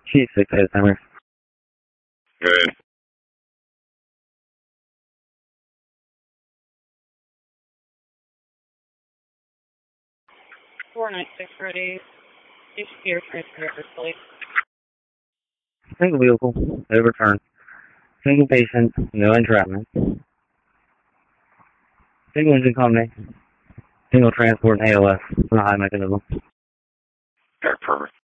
Chief 6 Timer. Good. 496 ready. HPR transmitter, please. Single vehicle, overturn. Single patient, no entrapment. Single engine combination. Single transport and ALS on a high mechanism. Okay, perfect.